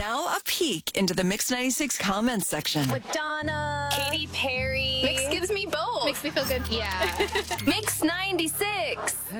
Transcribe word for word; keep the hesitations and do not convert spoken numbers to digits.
Now a peek into the Mix ninety-six comments section. Madonna. Katy Perry. Mix gives me both. Makes me feel good. Yeah. Mix ninety-six.